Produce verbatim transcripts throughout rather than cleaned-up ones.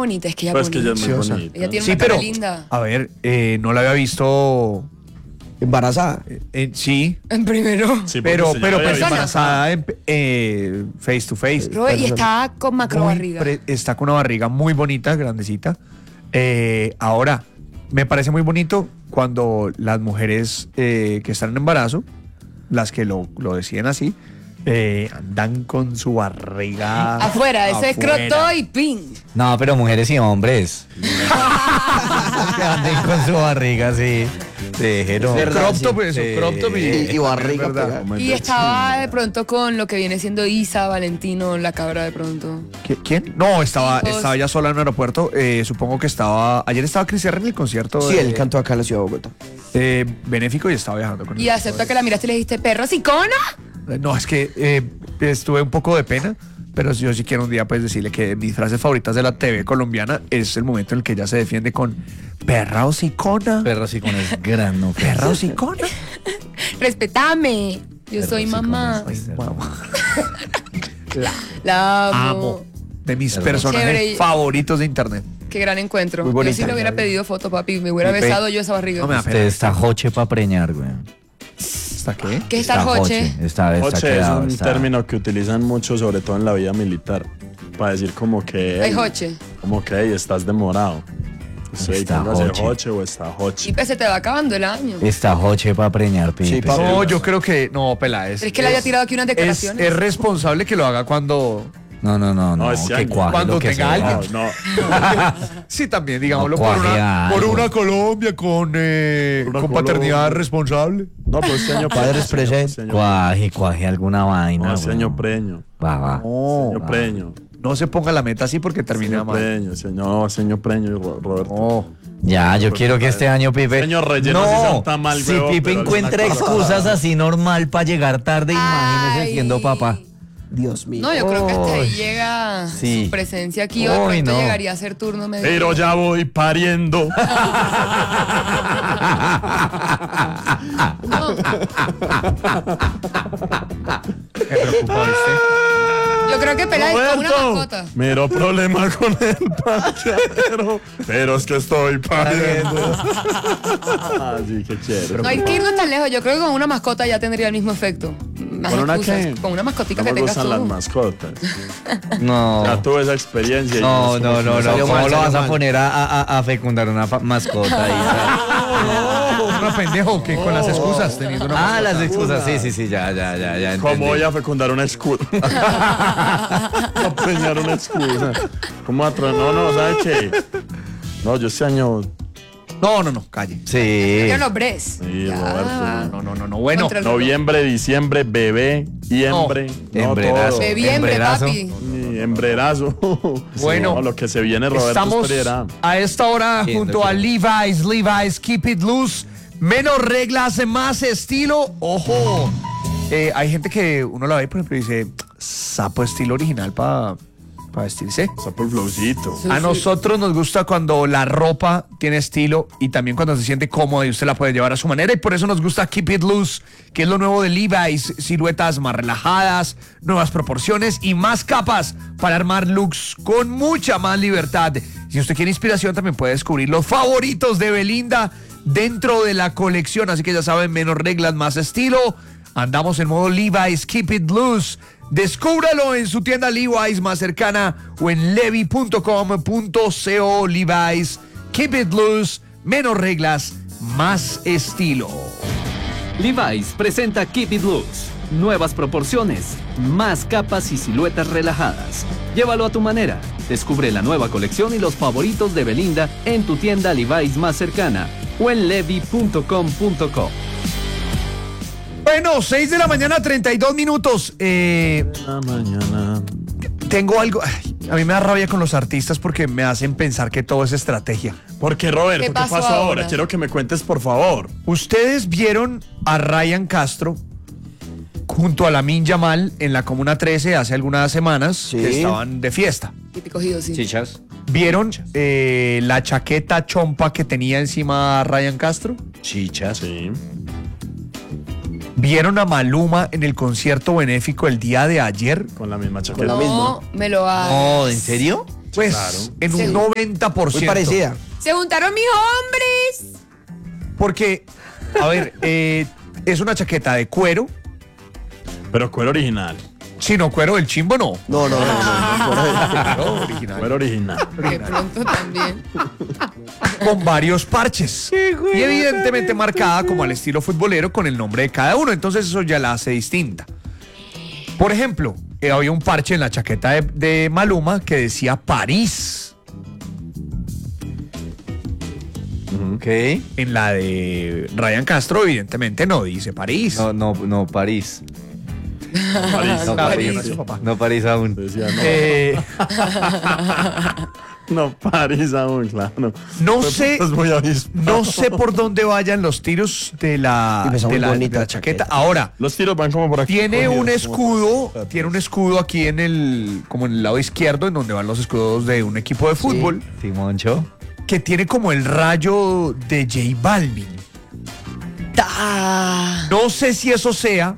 bonita, es que ella Pues bonita. que ella es muy Sí, o sea, bonita. Ella tiene Sí, una cara pero, linda. a ver, eh, no la había visto. Embarazada. eh, eh, sí, En primero. Sí, porque pero, se pero llama pues David. embarazada en, eh, face to face. Robert, y está con macro Muy barriga. pre- está con una barriga muy bonita, grandecita. Eh, ahora, me parece muy bonito cuando las mujeres eh, que están en embarazo, las que lo, lo deciden así, eh, andan con su barriga Afuera, ese es afuera. croto y pin. No, pero mujeres y hombres. Que anden con su barriga, sí. Déjelo. Es verdad, Crop sí. top, eso, Sí. crop top y, Y- y barriga es verdad. pegada. Y estaba de pronto con lo que viene siendo Isa, Valentino, la cabra de pronto. ¿Qui- ¿Quién? No, estaba, Hijos. estaba ya sola en el aeropuerto. Eh, supongo que estaba. Ayer estaba Cris R en el concierto. Sí, de- él cantó acá en la ciudad de Bogotá. eh, benéfico y estaba viajando con Y él. acepta que la miraste y le dijiste, perro sicona. Eh, No, es que eh, estuve un poco de pena, pero yo sí quiero un día pues decirle que mis frases favoritas de la T V colombiana es el momento en el que ella se defiende con perra hocicona. Perro sí con es gran no. Perra hocicona. Respetame. Yo Perro soy hocicona, mamá. sí. Mamá. La amo. Amo. De mis Perdón. personajes Chévere. favoritos de internet. Qué gran encuentro. Muy Yo bonita, sí le hubiera ya. pedido foto, papi. Me hubiera Muy pe- besado yo esa barriga. No me da Usted pena. está joche para preñar, güey. ¿Hasta qué? ¿Qué es estar joche? Está, está Joche es quedado, un está- término que utilizan mucho, sobre todo en la vida militar, para decir como que... Ay, "Ey, joche. Como que "Ey, estás demorado. Estoy Está dedicando a hacer joche. joche o está joche. Y pues se te va acabando el año. Está joche para preñar, Pipe. Sí, pa- No, yo creo que. No, Peláez. Pero es que le había tirado aquí unas Es, declaraciones. es responsable que lo haga cuando. No, no, no, no. No, este que año. cuaje Cuando lo que tenga sea. alguien. No, no. Sí, también, digámoslo, No, por, cuaje una, por algo. una Colombia con, eh, Por una con paternidad Colombia. responsable. No, pero este año Padres preño, presentes. este año- Cuaje, cuaje alguna vaina. No, este güey. año preño. Va, va. No, Señor preño. no se ponga la meta así porque termina Señor mal. preño, señor, señor preño, Ro- Roberto. No. Ya, yo quiero que este año Pipe. Señor relleno, si no, son tan mal, si huevón, Pipe pero es encuentra una cosa- excusas así normal para llegar tarde, imagínese Ay. siendo papá. Dios mío. No, yo creo que hasta ahí Uy. llega Sí. su presencia aquí. O de Uy, pronto no. llegaría a ser turno medio. Pero ya voy pariendo. No, Me preocupa, ¿viste? yo creo que Peláez con una Roberto, mascota. mero problema con el parqueadero, pero es que estoy pariendo. Ah, sí, qué chévere. No hay que irnos tan lejos. Yo creo que con una mascota ya tendría el mismo efecto. Más ¿Con una excusas. qué? Con una mascotica No que me tengas gustan las tú. mascotas. No. Ya tuve esa experiencia. y No, es no, como no, que no. salió ¿Cómo mal, lo vas salió a mal. poner a, a- a fecundar una fa- mascota ahí? No, no, pendejo, que con las excusas teniendo una Ah, mascota. las excusas. Sí, sí, sí, ya, ya, ya, ya. ¿Cómo entendí. voy a fecundar una excusa? A preñar una excusa. ¿Cómo a tro- No, no, ¿sabes qué? No, yo este año. No, no, no, calle. Sí. Ya no bres. Sí, Ya. Roberto. No, no, no, no. Bueno, Contra el reloj. Noviembre, diciembre, bebé, hiembre. No, Hembrerazo. todo. Bebiembre, Hembrerazo. papi. Ni hembrerazo. Bueno. No, lo que se viene, Roberto estamos Espriera. a esta hora Entiendo, junto a entiendo. Levi's, Levi's Keep It Loose, menos reglas, más estilo. Ojo, eh, hay gente que uno la ve, por ejemplo, y dice, sapo estilo original para vestirse. Está por flowcito. A nosotros nos gusta cuando la ropa tiene estilo y también cuando se siente cómoda y usted la puede llevar a su manera, y por eso nos gusta Keep It Loose, que es lo nuevo de Levi's, siluetas más relajadas, nuevas proporciones y más capas para armar looks con mucha más libertad. Si usted quiere inspiración, también puede descubrir los favoritos de Belinda dentro de la colección, así que ya saben, menos reglas, más estilo. Andamos en modo Levi's Keep It Loose. Descúbralo en su tienda Levi's más cercana o en levi punto com punto co. Levi's Keep It Loose, menos reglas, más estilo. Levi's presenta Keep It Loose. Nuevas proporciones, más capas y siluetas relajadas. Llévalo a tu manera. Descubre la nueva colección y los favoritos de Belinda en tu tienda Levi's más cercana o en levi punto com punto co. Bueno, seis de la mañana, treinta y dos minutos. Eh, La mañana. tengo algo. Ay, a mí me da rabia con los artistas porque me hacen pensar que todo es estrategia. ¿Por qué, Roberto? ¿Qué ¿Qué pasó pasó, ahora? ahora? Quiero que me cuentes, por favor. Ustedes vieron a Ryan Castro junto a Lamin Yamal en la Comuna trece hace algunas semanas, Sí. que estaban de fiesta. Típico cogido, sí. Chichas. ¿Vieron eh, la chaqueta chompa que tenía encima Ryan Castro? Chichas. Sí. ¿Vieron a Maluma en el concierto benéfico el día de ayer? Con la misma chaqueta. No, me lo hagas. Oh, ¿en serio? Pues claro. en un Sí. noventa por Muy ciento. parecida. Se juntaron mis hombres. Porque, a ver, eh, es una chaqueta de cuero. Pero cuero original. Si no, cuero del chimbo no. No, no, no. no, no. Claro, original. Cuero original. De pronto también. Con varios parches. Y evidentemente marcada como al estilo futbolero con el nombre de cada uno. Entonces eso ya la hace distinta. Por ejemplo, eh, había un parche en la chaqueta de, de Maluma que decía París. Ok. En la de Ryan Castro, evidentemente no dice París. No, no, no, París. París. No, Ah, París. gracias, papá. No, París aún. Decía, no, Eh, no, París aún, claro. No Fue sé- putas muy avispado. no sé por dónde vayan los tiros de la, Y pues, de muy la, de bonita la la chaqueta. chaqueta. Ahora, Los tiros van como por aquí. tiene un cogidos, como- escudo, tiene un escudo aquí en el, como en el lado izquierdo, en donde van los escudos de un equipo de fútbol, Simoncho. que tiene como el rayo de J Balvin. Ta. No sé si eso sea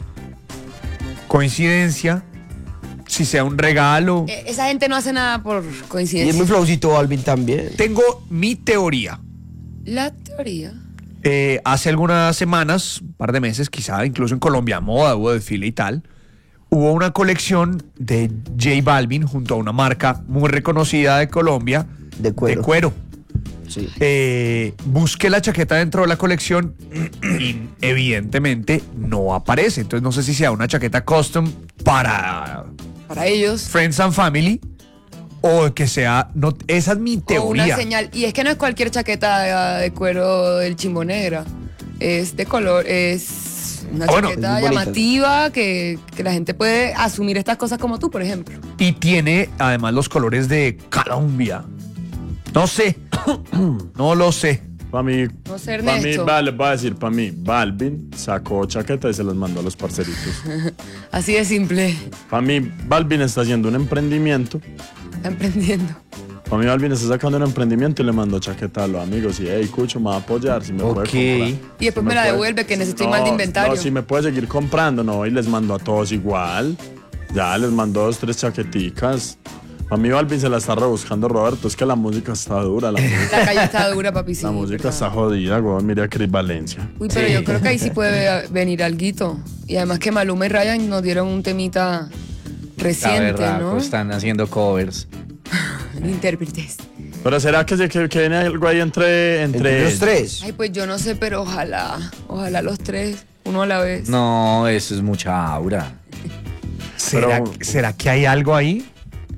coincidencia, si sea un regalo. Eh, Esa gente no hace nada por Y es coincidencia. muy flowcito Alvin también. Tengo mi teoría. La teoría. Eh, hace algunas semanas, un par de meses, quizá incluso en Colombia Moda hubo desfile y tal, hubo una colección de J Balvin junto a una marca muy reconocida de Colombia De cuero. De cuero. Sí. Eh, busqué la chaqueta dentro de la colección y evidentemente no aparece. Entonces no sé si sea una chaqueta custom para Para ellos. Friends and Family o que sea... No, esa es mi O una teoría. señal. Y es que no es cualquier chaqueta de, de cuero del Chimbo Negra. Es de color, es una Ah, bueno, chaqueta es muy bonita. llamativa que, que la gente puede asumir estas cosas como tú, por ejemplo. Y tiene además los colores de Colombia. No sé. No lo sé. Para mí, No sé, para mí, Ernesto. vale, voy a decir, para mí, Balvin sacó chaqueta y se las mandó a los parceritos. Así de simple. Para mí, Balvin está haciendo un emprendimiento. Está emprendiendo. Para mí, Balvin está sacando un emprendimiento y le mandó chaqueta a los amigos. Y, hey, Cucho, me va a apoyar si me Ok. puede comprar. Y después Si me la puede- devuelve, que necesito No, mal de inventario. No, si me puede seguir comprando, no, y les mando a todos igual. Ya, les mandó dos, tres chaqueticas. A mí Balvin se la está rebuscando, Roberto. Es que la música está dura. La música, La calle está dura, papi. sí, la música pero- está jodida, güey. Mira a Cris Valencia. Uy, pero yo creo que ahí sí puede venir alguito. Y además que Maluma y Ryan nos dieron un temita La reciente, verdad, ¿no? pues están haciendo covers. Intérpretes. Pero ¿será que, se- que, que viene algo ahí entre, entre, Entre los tres. Ay, pues yo no sé, pero ojalá. Ojalá los tres, uno a la vez. No, eso es mucha aura. ¿Será, Pero- ¿será que hay algo ahí?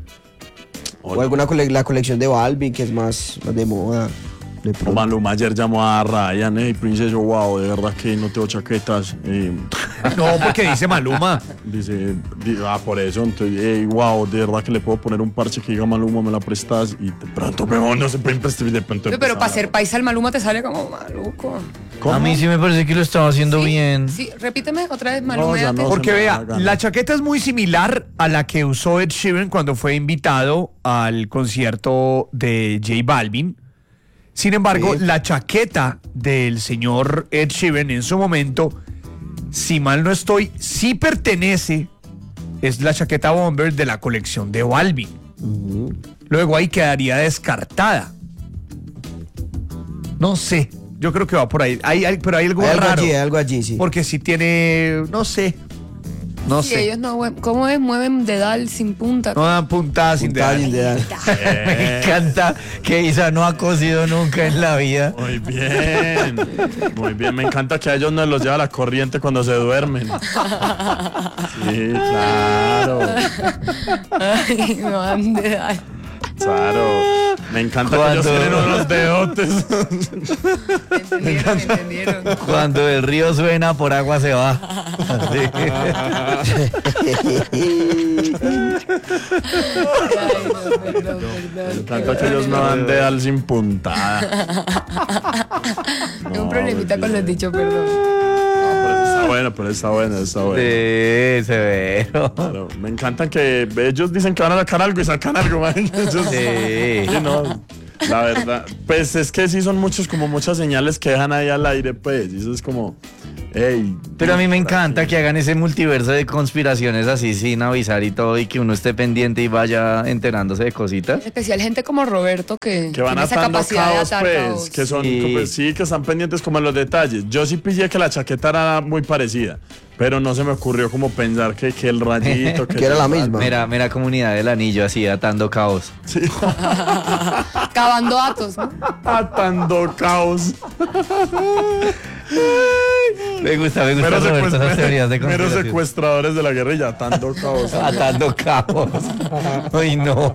O alguna cole- la colección de Balvin que es más, más de moda. De O pronto. Maluma ayer llamó a Ryan, hey, princesa, wow, de verdad que no tengo chaquetas. Y No, porque dice Maluma. dice, di- ah, por eso, entonces, hey, wow, de verdad que le puedo poner un parche que diga Maluma, me la prestas. Y de pronto, pero no se puede prestar. Y de pronto Pero, pero empezaba- para ser paisa el Maluma te sale como maluco. ¿Cómo? A mí sí me parece que lo estaba haciendo ¿Sí? bien. Sí, repíteme otra vez, No, Maluma. ya no. Porque se me da vea, la gana. la chaqueta es muy similar a la que usó Ed Sheeran cuando fue invitado al concierto de J Balvin. Sin embargo, Sí. la chaqueta del señor Ed Sheeran en su momento, si mal no estoy, sí pertenece, es la chaqueta bomber de la colección de Balvin. Luego ahí quedaría descartada. No sé, yo creo que va por ahí. Hay, hay- pero hay algo Hay algo raro. allí, hay algo allí, sí. Porque si tiene, no sé, no Sí, sé. ellos no, mue- ¿cómo es? Mueven dedal sin punta. No dan puntadas sin Puntada dedal. sin dedal. Me encanta que Isa no ha cosido nunca en la vida. Muy bien, muy bien. Me encanta que a ellos no los lleva la corriente cuando se duermen. Sí, claro, Ay, no dan dedal. claro. Me encanta que ellos Cuando- tienen unos dedotes. ¿Entendieron? ¿Entendieron? Cuando el río suena, por agua se va. Así. Ay, no, perdón, Me perdón. encanta que ellos no dan dedal sin puntada. Tengo un problemita con los dichos, perdón. Pero eso está bueno, pero está bueno, está bueno. Sí, severo. Claro, me encanta que ellos dicen que van a sacar algo y sacan algo, man. Ellos- Sí. Sí, no, la verdad, pues es que sí son muchos, como muchas señales que dejan ahí al aire, pues, y eso es como, Ey, Pero a mí me encanta que hagan ese multiverso de conspiraciones así sin avisar y todo y que uno esté pendiente y vaya enterándose de cositas. En especial gente como Roberto que, que van tiene esa atando capacidad caos, de atar pues, caos. que son, Sí. pues, sí, que están pendientes como en los detalles. Yo sí pillé que la chaqueta era muy parecida, pero no se me ocurrió como pensar que, que el rayito, Que era la misma. Mera, mera comunidad del anillo así atando caos. Cavando datos, ¿no? atando caos. Me gusta, me gusta Meros Roberto, esas teorías de meros conspiración. secuestradores de la guerrilla, atando caos. Atando cabos. Ay, no.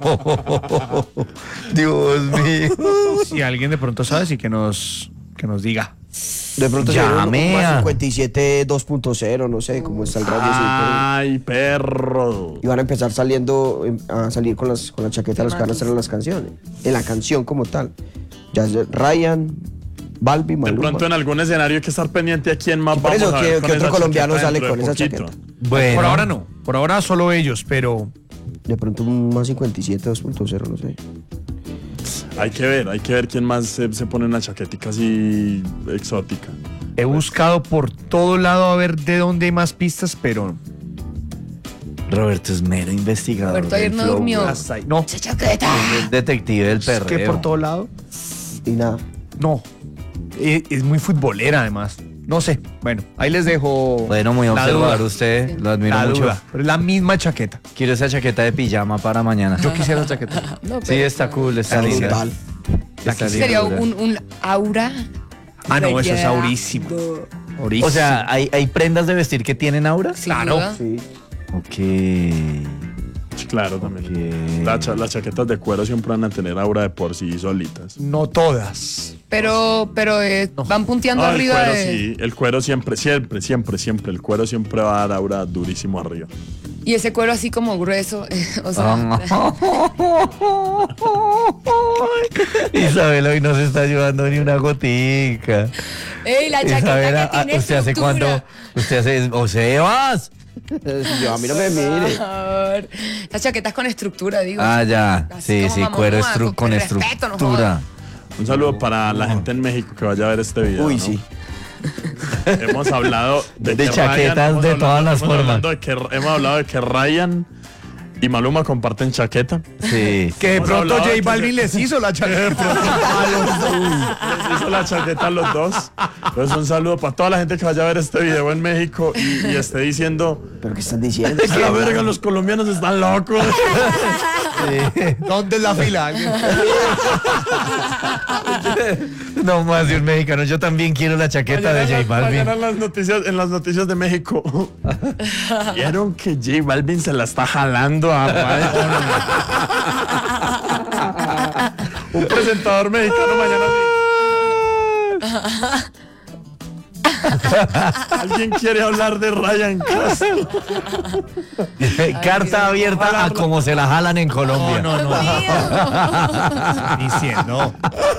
Dios mío. Si alguien de pronto sabe, sí que nos, que nos diga. De pronto se vieron un Llame a- más cincuenta y siete dos punto cero, no sé cómo está el radio. Ay, perro. Y van a empezar saliendo em, a salir con las con la chaqueta los que van a estar en las canciones. En la canción como tal. Ya es Ryan, Balbi, De Maluma. pronto en algún escenario hay que estar pendiente a quién más Por vamos eso, a ¿qué- ver qué con otro esa colombiano chaqueta sale dentro con de esa poquito. chaqueta? Bueno. Por ahora no, por ahora solo ellos, pero De pronto un más cincuenta y siete dos punto cero, no sé. Hay que ver, hay que ver quién más se, se pone una chaquetica así exótica. he buscado por todo lado a ver de dónde hay más pistas, pero Roberto es mero investigador. Roberto ayer del no flow, durmió. güey. hasta ahí. No, ¡Esa chaqueta! Es detective del es que perreo. por todo lado. Y nada. No. Es, es muy futbolera además. No sé. Bueno, ahí les dejo. Bueno, muy la observador duda. usted. Lo admiro La mucho. duda. Pero es la misma chaqueta. Quiero esa chaqueta de pijama para mañana. Yo quisiera esa chaqueta. No, Sí, pero está cool, está Está linda. brutal. Está sería linda. un, un aura. Ah, no, eso es Rayado. aurísimo. Aurísimo. O sea, ¿hay, ¿hay prendas de vestir que tienen aura? Sin Claro. duda. Sí. Ok. Sí, claro, también. Ok. La cha- las chaquetas de cuero siempre van a tener aura de por sí solitas. no todas. Pero, pero eh, van punteando Ah, el arriba cuero de... sí, el cuero siempre, siempre, siempre, siempre. El cuero siempre va a dar aura durísimo arriba. Y ese cuero así como grueso. eh, o sea, Isabel hoy no se está ayudando ni una gotica. ¡Ey, la chaqueta Isabela, que tiene ah, ¿usted hace estructura! cuándo? ¿Usted hace o Sebas? Yo, a mí no me mire. Por favor. Las chaquetas con estructura, digo. Ah, ya. Así Sí, como sí, mamá, cuero mamá, estru- con respeto, no estructura. jodas. Un saludo para la gente en México que vaya a ver este video. Uy, ¿no? sí. Hemos hablado de, De que chaquetas Ryan- hemos de hablado- todas las hemos formas. hablado de que- hemos hablado de que Ryan y Maluma comparten chaqueta. Sí. Que de Hemos pronto hablado J de que Balvin se- les hizo la chaqueta. Les hizo la chaqueta a los dos. Entonces un saludo para toda la gente que vaya a ver este video en México y, y esté diciendo ¿Pero qué están diciendo? a la verga, los colombianos están locos. ¿Dónde es la fila? No más de un mexicano. Yo también quiero la chaqueta de J Mañana, Balvin. mañana en las noticias, en las noticias de México. Vieron que J Balvin se la está jalando a un presentador mexicano mañana. ¿Alguien quiere hablar de Ryan Castro? Carta abierta a como se la jalan en Colombia. No, no, no. Diciendo.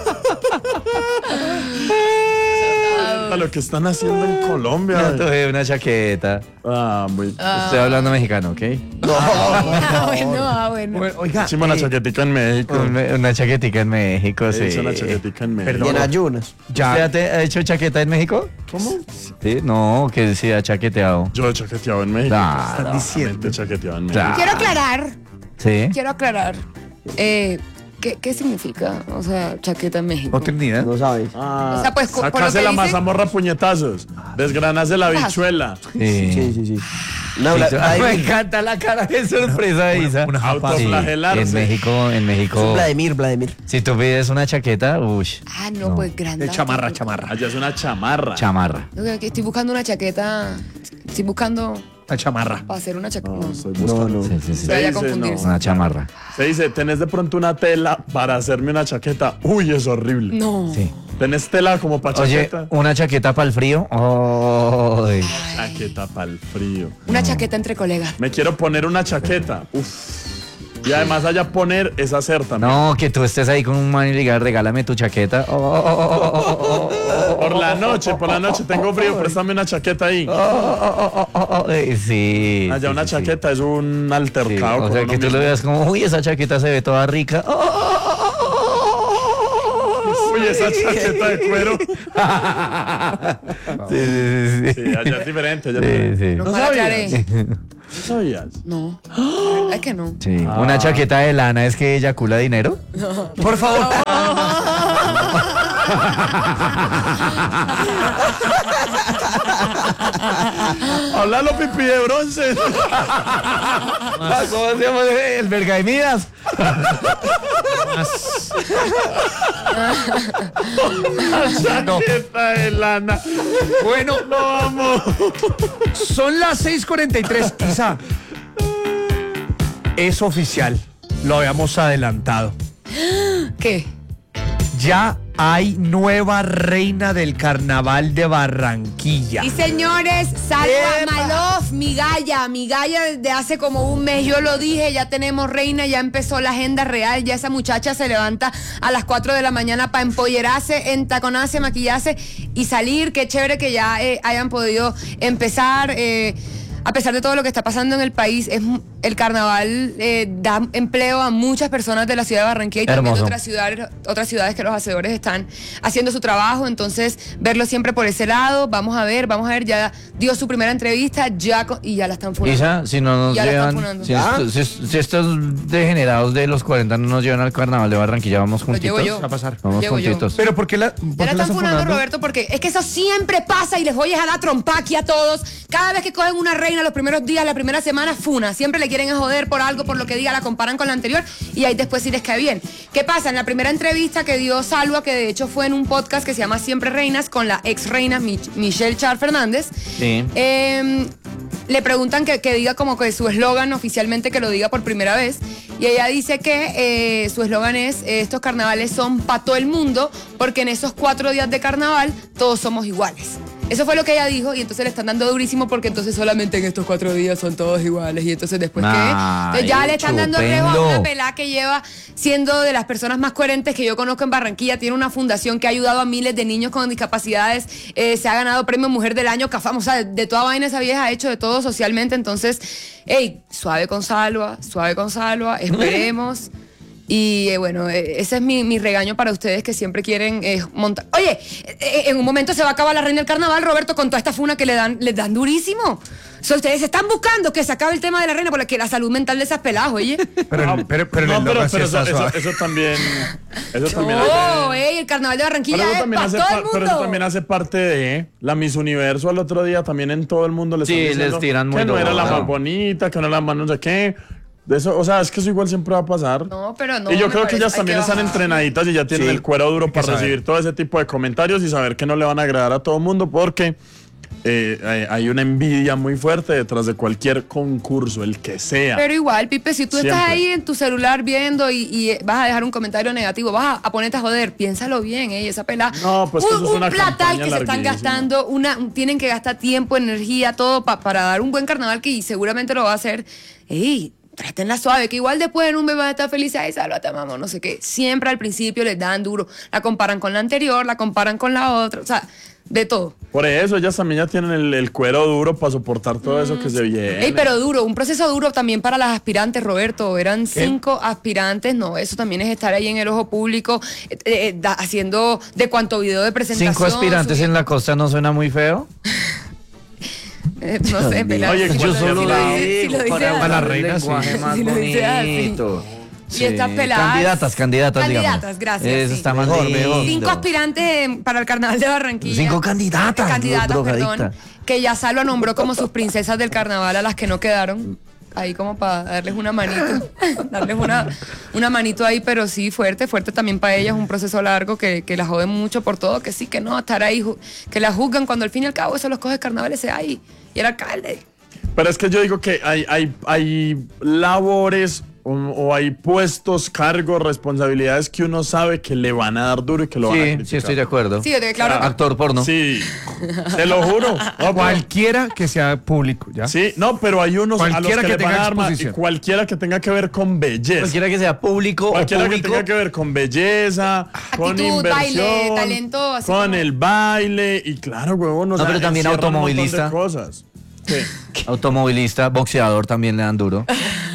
A lo que están haciendo en Me Colombia. antojé una chaqueta. Ah, muy. Estoy hablando mexicano, ¿ok? Ah, bueno, ah, bueno. Oiga, Hicimos una eh, chaquetica en México. Un- Una chaquetica en México, sí. Hice una chaquetica en México. Y en ayunas. ¿Usted ha te- ha hecho chaqueta en México? ¿Cómo? Sí, no, que se ha chaqueteado. Yo he chaqueteado en México. Claro. Están diciendo. chaqueteado en México. Claro. Quiero aclarar, Sí. quiero aclarar. Eh, ¿qué, ¿Qué significa? O sea, chaqueta en México. no tengo ni idea. No sabes. Ah, O sea, pues, por lo sacase que la dice- mazamorra a puñetazos. Desgranase la bichuela. Sí. Sí, sí, sí. No, Sí, la- so- la- me encanta la cara de sorpresa de Isa. una japa. Sí, Autoflagelarse. en México, en México. Vladimir, Vladimir. Si tú pides una chaqueta, uy, Ah, no, No. pues grande. De chamarra, chamarra. Allá es una chamarra. chamarra. Estoy buscando una chaqueta. Estoy buscando La chamarra. para hacer una chaqueta. No, No, estoy No, buscando. no. Sí, sí, sí. Se vaya a dice, confundirse. Una chamarra. Se dice, tenés de pronto una tela para hacerme una chaqueta. Uy, es horrible. No. Sí. Tenés tela como para Oye, chaqueta. una chaqueta para el frío. Ay. Chaqueta para el frío. Una chaqueta entre colegas. Me quiero poner una chaqueta. Uf. Y además allá poner es hacer también. No, que tú estés ahí con un man y le digas, regálame tu chaqueta. Oh, oh, oh, oh, oh, oh, oh, Por la noche, por la noche tengo frío, préstame una chaqueta ahí. oh, oh, oh, oh, eh, sí. Allá sí, una sí, sí. chaqueta es un Sí, altercado. o con sea, uno que tú mismo. lo veas como, uy, esa chaqueta se ve toda rica. Oh, oh, oh, oh, oh, oh, oh, Uy, esa chaqueta de cuero. Sí, sí, sí. Sí, allá es diferente. Allá es Sí, diferente. sí. No ¿No me la sabías? aclaré. ¿No sabías? No. Es que no. Sí. Ah. Una chaqueta de lana es que eyacula dinero. Por favor. Háblalo, pipí de bronce. ¿Cómo se llama el verga de Midas? No. Chaqueta de lana. Bueno, Lo amo. son las seis cuarenta y tres. Isa, es oficial. Lo habíamos adelantado. ¿Qué? Ya hay nueva reina del carnaval de Barranquilla. Y señores, Salva ¡Epa! Malof, mi galla, mi galla desde hace como un mes, yo lo dije, ya tenemos reina, ya empezó la agenda real, ya esa muchacha se levanta a las cuatro de la mañana para empollerarse, entaconarse, maquillarse y salir. Qué chévere que ya eh, hayan podido empezar. Eh, a pesar de todo lo que está pasando en el país, es, el carnaval eh, da empleo a muchas personas de la ciudad de Barranquilla y también de Hermoso. otras ciudades, otras ciudades que los hacedores están haciendo su trabajo. Entonces, verlo siempre por ese lado. Vamos a ver, vamos a ver, ya dio su primera entrevista ya co- y ya la están funando. Isa, si no nos Ya la están llevan, funando. si, ¿Ah? estos, si- si estos degenerados de los cuarenta no nos llevan al carnaval de Barranquilla, vamos Lo juntitos. llevo yo. Va a pasar. Vamos Llevo yo. juntitos. Pero ¿por qué la, por Ya qué la la están funando, funando? Roberto, porque es que eso siempre pasa y les voy a dar trompa aquí a todos. Cada vez que cogen una reina los primeros días, la primera semana, funa. Siempre le quieren a joder por algo, por lo que diga, la comparan con la anterior y ahí después sí les cae bien. ¿Qué pasa? En la primera entrevista que dio Salva, que de hecho fue en un podcast que se llama Siempre Reinas, con la ex reina Mich- Michelle Char Fernández, Sí. eh, le preguntan que, que diga como que su eslogan oficialmente, que lo diga por primera vez. Y ella dice que eh, su eslogan es, eh, estos carnavales son para todo el mundo, porque en esos cuatro días de carnaval todos somos iguales. Eso fue lo que ella dijo y entonces le están dando durísimo porque entonces solamente en estos cuatro días son todos iguales y entonces después Ay, qué. Entonces ya le están dando rejo a estupendo. una pelada que lleva siendo de las personas más coherentes que yo conozco en Barranquilla. Tiene una fundación que ha ayudado a miles de niños con discapacidades. Eh, se ha ganado premio Mujer del Año, Cafam, o sea, de, de toda vaina esa vieja ha hecho de todo socialmente. Entonces, hey, suave con Salva, suave con Salva, esperemos. Y eh, bueno, eh, ese es mi, mi regaño para ustedes que siempre quieren eh, montar. Oye, eh, eh, en un momento se va a acabar la reina del carnaval, Roberto, con toda esta funa que le dan, les dan durísimo. O sea, ustedes están buscando que se acabe el tema de la reina porque la salud mental de esas peladas, oye. Pero, No, el- pero, pero, no, el pero, eslogan sí pero está eso, eso, suave. eso también. Eso también Oh, hace- ey, el carnaval de Barranquilla pero eso es también para hace todo pa- el mundo. pero eso también hace parte de la Miss Universo al otro día también en todo el mundo les Sí, están diciendo les tiran muy que no era la duro. más bonita, que no era la más no sé qué. De eso, o sea, es que eso igual siempre va a pasar. No, pero no. y yo me creo que parece- ellas hay también que están bajar. entrenaditas y ya tienen Sí, el cuero duro hay que para saber. recibir todo ese tipo de comentarios y saber que no le van a agradar a todo el mundo porque eh, hay- hay una envidia muy fuerte detrás de cualquier concurso, el que sea. Pero igual, Pipe, si tú estás Siempre. ahí en tu celular viendo y, y vas a dejar un comentario negativo, vas a, a ponerte a joder, piénsalo bien, ¿eh? Esa pelada. No, pues un, que eso es un una platal campaña que se están larguísima. gastando, una, tienen que gastar tiempo, energía, todo pa- para dar un buen carnaval que seguramente lo va a hacer. ¡Ey! Trátenla suave, que igual después en un mes van a estar felices, ay, Salva, te amamos, no sé qué. Siempre al principio les dan duro. La comparan con la anterior, la comparan con la otra, o sea, de todo. Por eso ellas también ya tienen el, el cuero duro para soportar todo eso que se viene. Ey, pero duro, un proceso duro también para las aspirantes, Roberto. Eran cinco aspirantes, no, eso también es estar ahí en el ojo público, eh, eh, da- haciendo de cuanto video de presentación. Cinco aspirantes subi- en la costa no suena muy feo. Eh, no sé, pelada, Oye, si yo lo- solo si lo digo dice- si lo dice para así. la reina, sí. Si lo dice así. Y estas peladas. Candidatas, candidatas, digamos. Candidatas, gracias, Eso sí. está más Mejor, lindo. mejor. Cinco aspirantes eh, para el carnaval de Barranquilla. Cinco candidatas, Candidatas, drogadicta. perdón. Que ya Salva nombró como sus princesas del carnaval a las que no quedaron. Ahí como para darles una manito. darles una, una manito ahí, pero sí, fuerte, fuerte también para ellas. Un proceso largo que, que la joden mucho por todo, que sí, que no, estar ahí, ju- que la juzgan cuando al fin y al cabo eso los coge carnavales ese ahí. Y el alcalde. Pero es que yo digo que hay, hay, hay labores o, o hay puestos, cargos, responsabilidades que uno sabe que le van a dar duro y que lo van a Sí, criticar. sí, estoy de acuerdo. Sí, de- claro. Actor porno. Sí, te lo juro. No, pero- Cualquiera que sea público, ¿ya? sí, no, pero hay unos a los Cualquiera que, que le van a tenga dar más, y exposición. cualquiera que tenga que ver con belleza. Cualquiera que sea público Cualquiera o que público. tenga que ver con belleza, con Actitud, inversión, baile, talento, así con como- el baile y claro, huevón, o No, sea, pero también encierra un montón de automovilista. cosas. Sí. Automovilista, boxeador también le dan duro.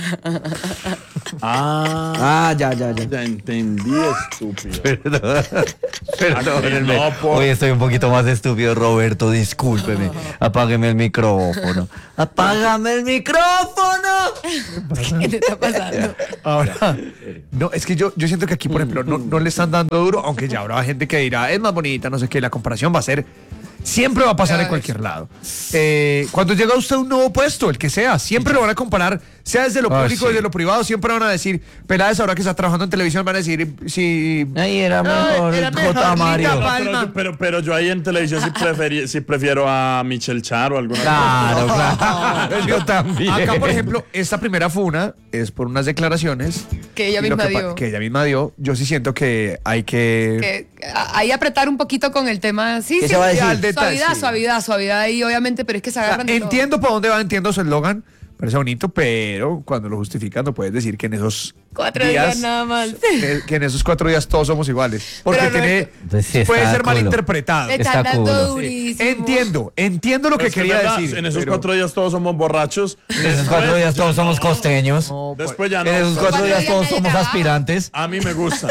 Ah, Ah, ya, ya, ya. ya entendí, estúpido. Perdón. Perdónenme. No, por- Hoy estoy un poquito más estúpido, Roberto, discúlpeme. Apágueme el micrófono. ¡Apágame el micrófono! ¿Qué te está pasando? Ahora, no, es que yo, yo siento que aquí, por ejemplo, no, no le están dando duro, aunque ya habrá gente que dirá, es más bonita, no sé qué, la comparación va a ser, siempre va a pasar en cualquier lado. Eh, cuando llega usted a un nuevo puesto, el que sea, siempre lo van a comparar, sea desde lo Ah, público, sí. desde lo privado, siempre van a decir, Peláez ahora que está trabajando en televisión, van a decir, si... Ahí era mejor era el mejor, J. Mario. linda, No, pero, Palma. yo- pero, pero yo ahí en televisión sí, preferí- sí prefiero a Michelle Char o alguna Claro, claro. Yo también. Acá, por ejemplo, esta primera funa es por unas declaraciones Que ella y lo misma pa- dio. Que ella misma dio. Yo sí siento que hay que... Que a- ahí apretar un poquito con el tema. Sí, ¿Qué sí, se va a decir? al detalle, suavidad, Sí. suavidad, suavidad ahí, obviamente, pero es que se O sea, agarran de todo. entiendo por dónde va, entiendo su eslogan, parece bonito, pero cuando lo justifican no puedes decir que en esos Cuatro días nada más. eh, que en esos cuatro días todos somos iguales. Porque Pero no tiene, es- Pues sí, puede está ser culo. malinterpretado. Le Está están dando culo. durísimo. Entiendo, entiendo lo Pero que es que quería es verdad, decir. En esos pero- cuatro días todos somos borrachos. En esos cuatro días todos somos costeños. Después ya En esos no. cuatro Cuatro días días todos nadie somos trabaja. aspirantes. A mí me gusta.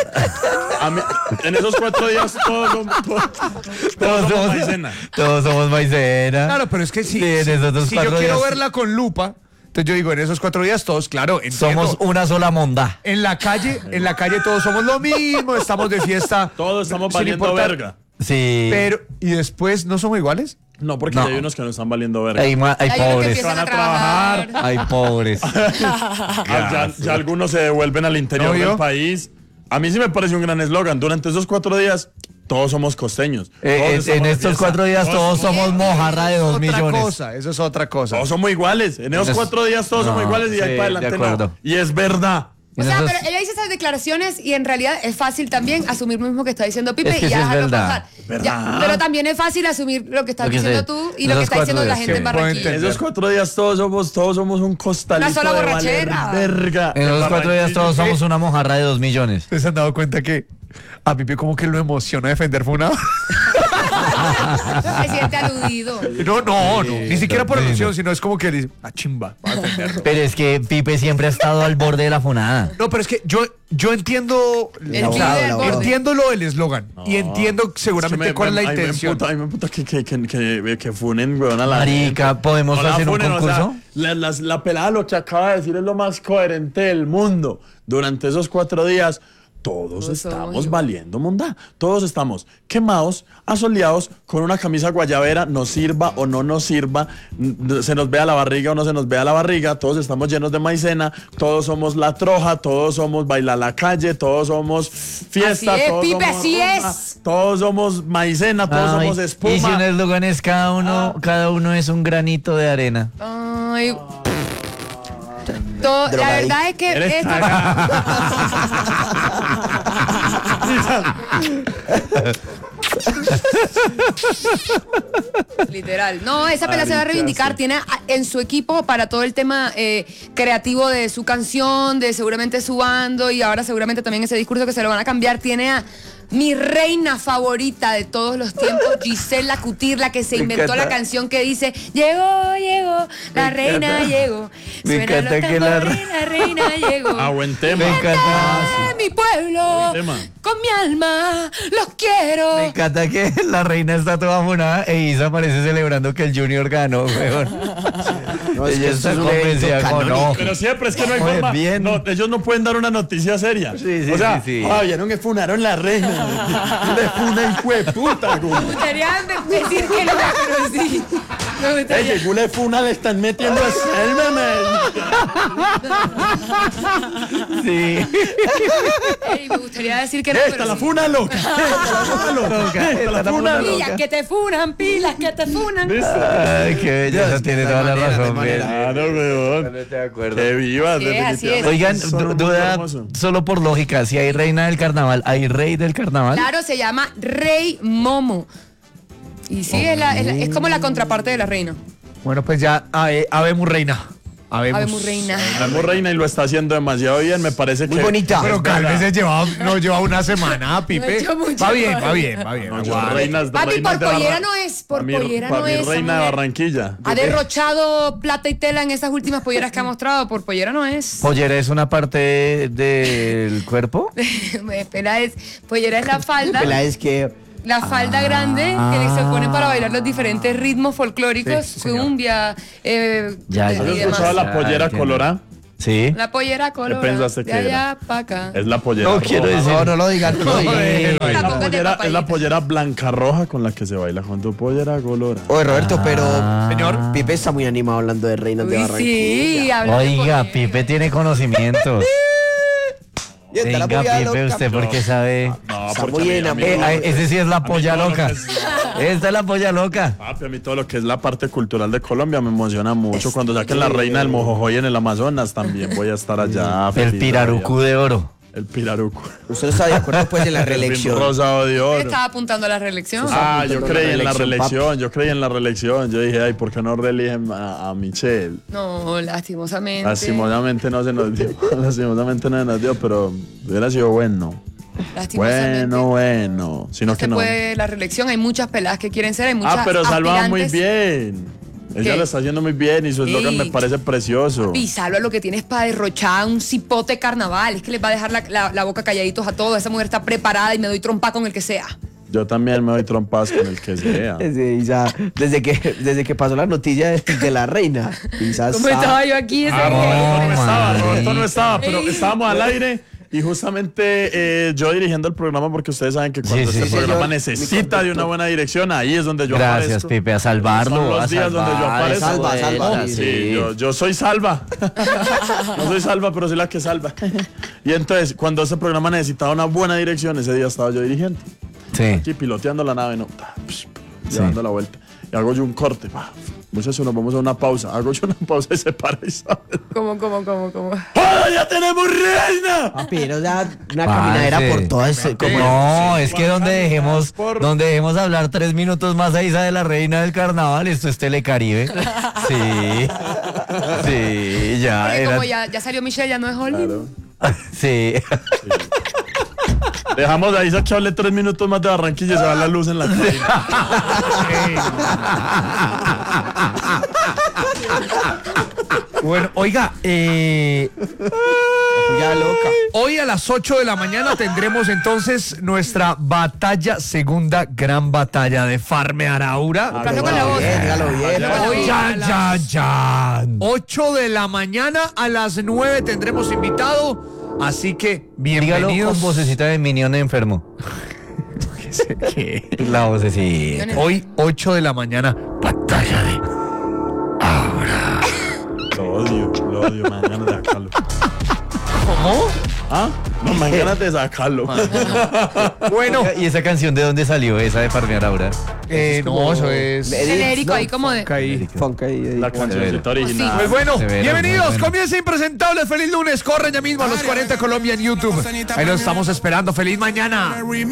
A mí- en esos cuatro días todos somos, todos, todos somos maicena. Todos somos maicena. Claro, pero es que si, Sí, en si- esos otros si yo cuatro quiero días verla con lupa, entonces yo digo, en esos cuatro días todos, claro, entiendo. somos una sola monda. En la calle, en la calle todos somos lo mismo, estamos de fiesta. Todos estamos sin valiendo importar- verga. Sí. Pero, ¿y después no somos iguales? No, porque No. ya hay unos que no están valiendo verga. hay, ma- hay Hay unos que pobres. empiezan a Van a trabajar. trabajar. Hay pobres. Ah, ya, ya algunos se devuelven al interior ¿No, yo? del país. A mí sí me parece un gran eslogan. Durante esos cuatro días, todos somos costeños. Eh, Todos en- estamos en de estos fiesta. cuatro días todos somos mojarra de dos Otra millones. cosa, eso es otra cosa. Todos somos iguales. En esos Es- cuatro días todos no, somos iguales y sí, ahí para de adelante no. acuerdo. Y es verdad. O sea, Esos- pero ella dice esas declaraciones y en realidad es fácil también asumir lo mismo que está diciendo Pipe Es que y sí ya es dejarlo verdad. pasar. ¿Verdad? Ya, pero también es fácil asumir lo que estás Lo que diciendo sé. tú y Esos lo que está cuatro diciendo la días, gente sí. en Puedo Barranquilla. En esos cuatro días todos somos, todos somos un costalito Una sola de valer borrachera. verga. En los cuatro días todos somos una mojarra de dos millones. ¿Ustedes se han dado cuenta que a Pipe como que lo emociona defender Funado? Se siente aludido. No, no, no. Ni siquiera por sí, alusión, no. sino es como que dice, ah, chimba, va a defenderlo. Pero es que Pipe siempre ha estado al borde de la funada. No, pero es que yo, yo entiendo, El o sea, pibe del borde. entiendo lo del eslogan y entiendo seguramente Es que me- cuál es me- la a mí me intención. emputa- A mí me puta que, que, que, que, que funen, weón, a la Marica, gente. ¿podemos No la hacer un funen, o sea, concurso? la, las- la pelada lo que acaba de decir es lo más coherente del mundo. Durante esos cuatro días, todos Todos estamos somos valiendo mondá. Todos estamos quemados, asoleados, con una camisa guayabera, nos sirva o no nos sirva, n- se nos vea la barriga o no se nos vea la barriga, todos estamos llenos de maicena, todos somos la troja, todos somos bailar la calle, todos somos fiesta, Así es, todos Pipe, somos así rumba, es. todos somos maicena, todos Ay, somos y si un espuma. eslogan es cada uno, cada uno es un granito de arena. Ay. To- la Drogadicto. verdad es que Eres esto- literal. No, esa pelea se va a reivindicar. Tiene a- en su equipo para todo el tema eh, creativo de su canción, de seguramente su bando y ahora seguramente también ese discurso que se lo van a cambiar. Tiene a mi reina favorita de todos los tiempos, Gisela Cutir, la que se Me inventó la encanta. canción que dice llegó, llegó, la Me reina encanta. llegó. Me Suenan encanta los que la tambores, la reina llegó. Ah, buen tema. Me encanta. De mi pueblo, Buen tema. con mi alma, los quiero. Me encanta que la reina está toda funada e Isa parece celebrando que el Junior ganó, weón. No, es que Ella esto está es un convencida evento como no. canónico. Pero siempre es que no hay Muy forma. bien. No, ellos no pueden dar una noticia seria. Sí, sí, o sea, sí, sí. ah, vieron que funaron la reina. Le funan hueputa, güey. Me gustaría de- decir que no, pero sí. Me Ey, gustaría. llegó la funa, le están metiendo a Selma, Sí. Ey, me gustaría decir que no, Esta pero la sí. funa loca. Esta la funa loca. Esta la funa loca. Pilas que te funan, pilas que te funan. Ay, qué belleza, tiene toda la manera, de razón, manera. Fer. Claro, weón. Estoy de acuerdo. Que vivas, Así es, así es. definitivamente. Oigan, Son du- muy duda hermosos. solo por lógica, si hay reina del carnaval, ¿hay rey del carnaval? Claro, se llama Rey Momo. Y sí, es, la- es la- es como la contraparte de la reina. Bueno, pues ya, a- eh, habemos reina. Habemos. Habemos reina. Habemos reina y lo está haciendo demasiado bien, me parece Muy que... bonita. Pero cálmese, lleva, no lleva una semana, Pipe. hecho mucho Va bien, mal. va bien, va bien. No, yo aguante. reinas, Papi, reinas por de pollera Barra- no es, por Pa' mí- pollera pa' no mí es. esa reina de mujer. Barranquilla. Ha derrochado plata y tela en esas últimas polleras que ha mostrado, por pollera no es. ¿Pollera es una parte del cuerpo? Pela es, pollera es la falda. La es que La falda grande que se pone para bailar los diferentes ritmos folclóricos, Sí, sí, señor. cumbia, eh, Ya, y ya. ¿Has demás. escuchado la Ah, pollera entiendo. colorada? Sí. La pollera colorada, pensaste de que era? allá para acá. Es la pollera No roja. quiero decir. no, no lo digan, no lo digan. Es La la, pongas de pollera, es la papadita. pollera blanca roja con la que se baila con tu pollera colorada. Oye, Roberto, pero Señor. Pipe está muy animado hablando de reinas de Uy, Barranquilla. sí, habla de Oiga, pollera. Pipe tiene conocimientos. Y está la Venga, polla Pipe, loca. usted porque sabe. No, Está porque muy a mí- bien, a mí Eh, todo ay, lo que- ese sí es la a mí polla todo lo loca. que es- Esta es la polla loca. Papi, a mí todo lo que es la parte cultural de Colombia me emociona mucho. Cuando saquen la reina del mojojoy en el Amazonas también voy a estar allá. El feliz pirarucú de oro. El pirarucu. Usted no está de acuerdo pues en la El reelección. rosado de oro. Estaba apuntando a la reelección. Ah, yo apuntando a creí la en la reelección, reelección, yo creí en la reelección. Yo dije, ay, ¿por qué no reeligen a, a Michelle? No, lastimosamente. Lastimosamente no se nos dio, lastimosamente no se nos dio, pero hubiera sido bueno. Lastimosamente. Bueno, bueno. Sino No que se no. puede la reelección, hay muchas peladas que quieren ser, hay muchas Ah, pero Salva muy aspirantes. bien. Ella ¿Qué? lo está haciendo muy bien y su eslogan Sí. me parece precioso. Y Salva lo que tiene es para derrochar un cipote carnaval, es que les va a dejar la, la- la boca calladitos a todos, esa mujer está preparada y me doy trompa con el que sea. Yo también me doy trompas con el que sea. Desde, Isa- desde, que, desde que pasó la noticia de, de la reina. Isa ¿Cómo está- estaba yo aquí? Ese Ah, día? Roberto no estaba, marica. Roberto no estaba, pero Ey. estábamos al aire y justamente eh, yo dirigiendo el programa porque ustedes saben que cuando Sí, sí, este sí. programa Señor, necesita de una buena dirección, ahí es donde yo Gracias, aparezco. Pipe, a salvarlo. Son los a días donde yo salvar aparezco. esa Salva, salva, vuelta, sí, Sí, yo, yo soy salva. No soy salva, pero soy la que salva. Y entonces, cuando ese programa necesitaba una buena dirección, ese día estaba yo dirigiendo. Sí. Aquí piloteando la nave, no, ta, psh, psh, llevando la vuelta. Y hago yo un corte. pa, Muchachos, nos vamos a una pausa. Hago yo una pausa y se para Isabel. ¿Cómo, cómo, cómo, cómo? ¡Hola, ya tenemos reina! Papi, era una, una Parce. caminadera por toda ese. Como No, es que donde dejemos, por- donde dejemos hablar tres minutos más a Isa de la reina del carnaval, esto es Telecaribe. Sí. Sí, ya. Porque era- como ya, ya salió Michelle, ya no es Hollywood. Sí. Dejamos a Isa que hable tres minutos más de Barranquilla y se va la luz en la cabina. Bueno, oiga, eh, ya loca. hoy a las ocho de la mañana tendremos entonces nuestra batalla, segunda gran batalla de Farme Araura. Hazlo con la voz. Bien, dígalo bien. Allá. Hoy Ya, a las- ya, ya. ocho de la mañana a las nueve tendremos invitado. Así que Dígalo bienvenidos. con vocecita de minion enfermo. La vocecita. Hoy, ocho de la mañana, batalla de. Lo odio, lo odio, me dan ganas de sacarlo. ¿Cómo? ¿Ah? No, me dan ganas de sacarlo. Bueno, ¿Y esa canción de dónde salió? Esa de Farmear Aura. eh, no, eso es. Edith Genérico ahí Snow. como de... Caí. Funk ahí, ahí. La cancioncita original. Pues bueno, Severo, bienvenidos, muy bueno. comienza Impresentables, feliz lunes, corren ya mismo a los cuarenta Colombia en YouTube. Ahí los estamos esperando, feliz mañana.